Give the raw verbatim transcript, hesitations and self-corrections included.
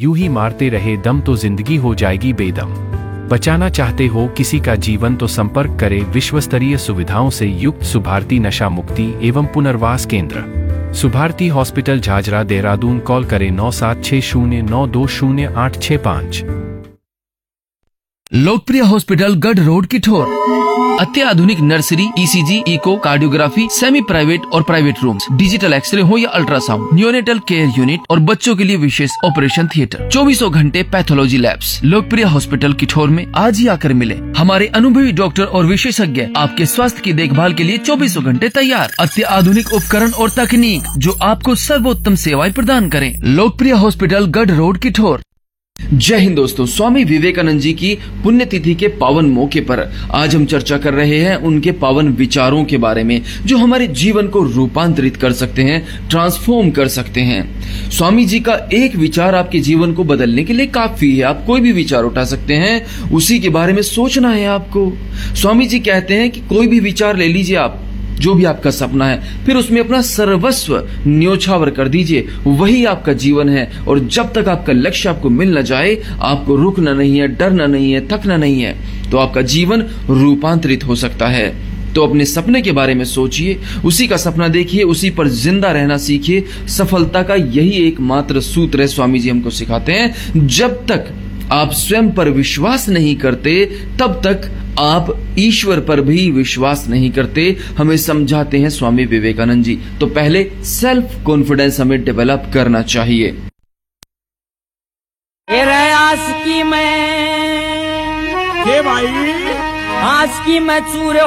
यूं ही मारते रहे दम तो जिंदगी हो जाएगी बेदम। बचाना चाहते हो किसी का जीवन तो संपर्क करें विश्व स्तरीय सुविधाओं से युक्त सुभारती नशा मुक्ति एवं पुनर्वास केंद्र, सुभारती हॉस्पिटल झाझरा देहरादून। कॉल करें नौ सात छह शून्य नौ दो शून्य आठ छह पाँच। लोकप्रिय हॉस्पिटल गढ़ रोड किठोर, अत्याधुनिक nursery, ECG, eco, cardiography, semi private और प्राइवेट रूम्स, डिजिटल एक्सरे हो या अल्ट्रासाउंड, न्यूनेटल केयर यूनिट और बच्चों के लिए विशेष ऑपरेशन थिएटर, चौबीसों घंटे पैथोलॉजी लैब्स। लोकप्रिय हॉस्पिटल किठोर में आज ही आकर मिले। हमारे अनुभवी डॉक्टर और विशेषज्ञ आपके स्वास्थ्य की देखभाल के लिए चौबीसों घंटे तैयार। अत्याधुनिक उपकरण और तकनीक जो आपको सर्वोत्तम सेवाएं प्रदान करें। लोकप्रिय हॉस्पिटल गढ़ रोड किठोर। जय हिंद दोस्तों, स्वामी विवेकानंद जी की पुण्यतिथि के पावन मौके पर आज हम चर्चा कर रहे हैं उनके पावन विचारों के बारे में जो हमारे जीवन को रूपांतरित कर सकते हैं, ट्रांसफॉर्म कर सकते हैं। स्वामी जी का एक विचार आपके जीवन को बदलने के लिए काफी है। आप कोई भी विचार उठा सकते हैं, उसी के बारे में सोचना है आपको। स्वामी जी कहते हैं कि कोई भी विचार ले लीजिए आप, जो भी आपका सपना है, फिर उसमें अपना सर्वस्व न्योछावर कर दीजिए, वही आपका जीवन है। और जब तक आपका लक्ष्य आपको मिल न जाए, आपको रुकना नहीं है, डरना नहीं है, थकना नहीं है, तो आपका जीवन रूपांतरित हो सकता है। तो अपने सपने के बारे में सोचिए, उसी का सपना देखिए, उसी पर जिंदा रहना सीखिए। सफलता का यही एकमात्र सूत्र है, स्वामी जी हमको सिखाते हैं। जब तक आप स्वयं पर विश्वास नहीं करते, तब तक आप ईश्वर पर भी विश्वास नहीं करते, हमें समझाते हैं स्वामी विवेकानंद जी। तो पहले सेल्फ कॉन्फिडेंस हमें डेवलप करना चाहिए। आज की मैं के भाई आज की मैं चूर